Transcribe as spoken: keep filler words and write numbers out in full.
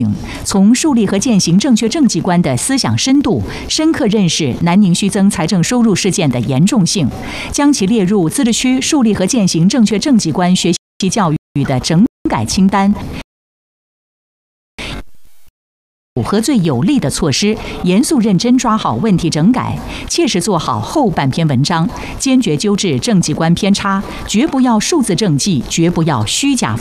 从树立和践行正确政绩观的思想深度，深刻认识南宁虚增财政收入事件的严重性，将其列入自治区树立和践行正确政绩观学习教育的整改清单。符合最有力的措施，严肃认真抓好问题整改，切实做好后半篇文章，坚决纠治政绩观偏差，绝不要数字政绩，绝不要虚假